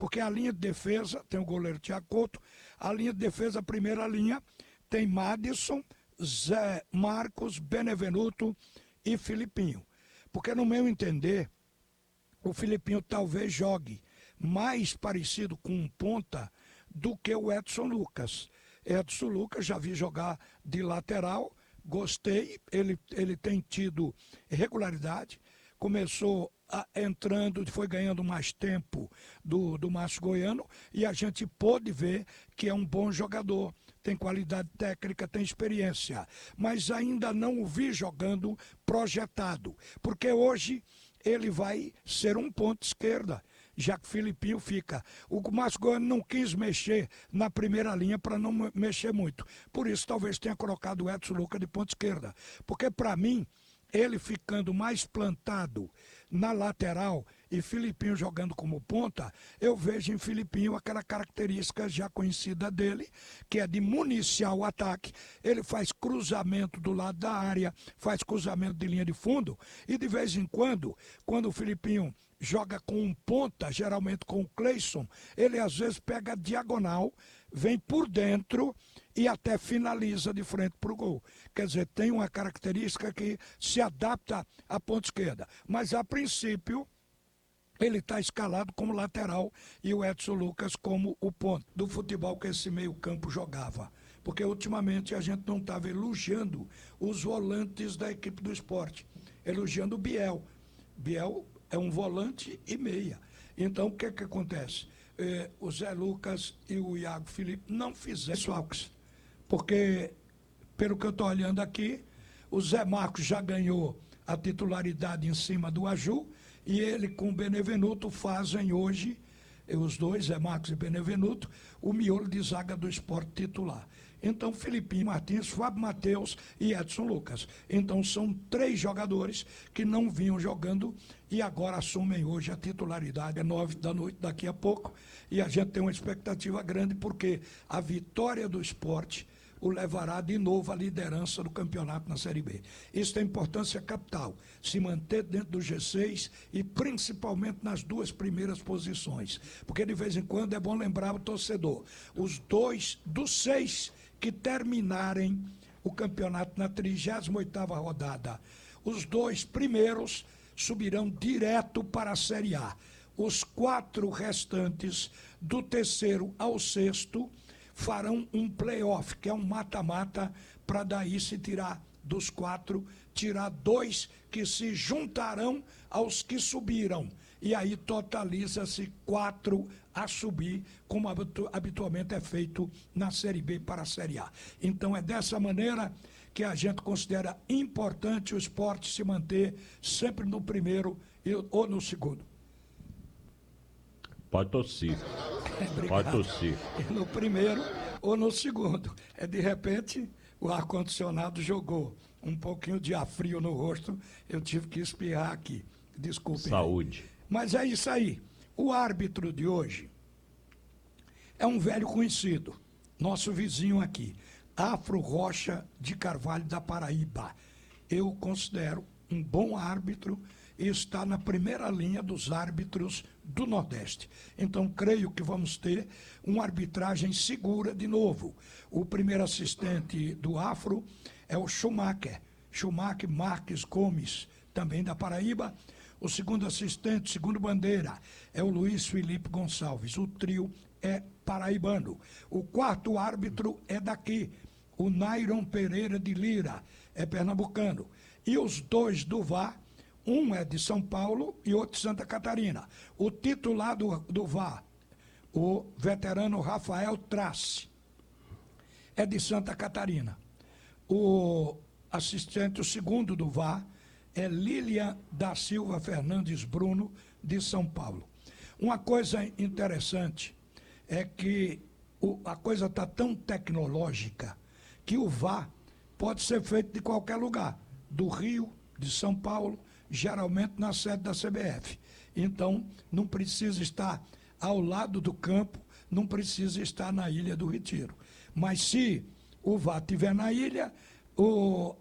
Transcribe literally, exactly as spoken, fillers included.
Porque a linha de defesa tem o goleiro Thiago Couto, a linha de defesa, a primeira linha, tem Madison, Zé Marcos, Benevenuto e Filipinho. Porque no meu entender, o Filipinho talvez jogue mais parecido com um ponta do que o Edson Lucas. Edson Lucas já vi jogar de lateral, gostei, ele, ele tem tido regularidade, começou a, entrando, foi ganhando mais tempo do, do Márcio Goiano e a gente pôde ver que é um bom jogador, tem qualidade técnica, tem experiência, mas ainda não o vi jogando projetado, porque hoje ele vai ser um ponto esquerda, já que o Filipinho fica. O Márcio Goiano não quis mexer na primeira linha para não mexer muito. Por isso, talvez tenha colocado o Edson Lucas de ponta esquerda. Porque, para mim, ele ficando mais plantado na lateral e Filipinho jogando como ponta, eu vejo em Filipinho aquela característica já conhecida dele, que é de municiar o ataque. Ele faz cruzamento do lado da área, faz cruzamento de linha de fundo e de vez em quando, quando o Filipinho joga com um ponta, geralmente com o Cleison, ele às vezes pega a diagonal, vem por dentro e até finaliza de frente para o gol. Quer dizer, tem uma característica que se adapta à ponta esquerda. Mas, a princípio, ele está escalado como lateral e o Edson Lucas como o ponto do futebol que esse meio campo jogava. Porque, ultimamente, a gente não estava elogiando os volantes da equipe do esporte, elogiando o Biel. Biel é um volante e meia. Então, o que que acontece? Eh, o Zé Lucas e o Iago Felipe não fizeram isso, porque, pelo que eu estou olhando aqui, o Zé Marcos já ganhou a titularidade em cima do Aju, e ele com o Benevenuto fazem hoje, os dois, Zé Marcos e Benevenuto, o miolo de zaga do esporte titular. Então, Filipinho Martins, Fábio Matheus e Edson Lucas. Então, são três jogadores que não vinham jogando e agora assumem hoje a titularidade. É nove da noite, daqui a pouco, e a gente tem uma expectativa grande, porque a vitória do esporte o levará de novo à liderança do campeonato na Série B. Isso tem importância capital, se manter dentro do G seis e principalmente nas duas primeiras posições. Porque de vez em quando é bom lembrar o torcedor, os dois dos seis que terminarem o campeonato na trigésima oitava rodada, os dois primeiros subirão direto para a Série A. Os quatro restantes, do terceiro ao sexto, farão um play-off, que é um mata-mata, para daí se tirar dos quatro, tirar dois que se juntarão aos que subiram. E aí totaliza-se quatro a subir, como habitualmente é feito na Série B para a Série A. Então é dessa maneira que a gente considera importante o esporte se manter sempre no primeiro ou no segundo. Pode tossir. Pode tossir. No primeiro ou no segundo. É, de repente, o ar-condicionado jogou um pouquinho de ar frio no rosto, eu tive que espirrar aqui. Desculpem. Saúde. Mas é isso aí. O árbitro de hoje é um velho conhecido, nosso vizinho aqui, Afro Rocha de Carvalho da Paraíba. Eu considero um bom árbitro e está na primeira linha dos árbitros do Nordeste. Então, creio que vamos ter uma arbitragem segura de novo. O primeiro assistente do Afro é o Schumacher, Schumacher Marques Gomes, também da Paraíba. O segundo assistente, segundo bandeira, é o Luiz Felipe Gonçalves. O trio é paraibano. O quarto árbitro é daqui, o Nairon Pereira de Lira, é pernambucano. E os dois do V A R, um é de São Paulo e outro de Santa Catarina. O titular do, do V A R, o veterano Rafael Trace, é de Santa Catarina. O assistente, o segundo do V A R, é Lilian da Silva Fernandes Bruno, de São Paulo. Uma coisa interessante é que o, a coisa está tão tecnológica que o V A R pode ser feito de qualquer lugar, do Rio, de São Paulo, geralmente na sede da C B F. Então, não precisa estar ao lado do campo, não precisa estar na Ilha do Retiro. Mas se o V A R estiver na ilha, o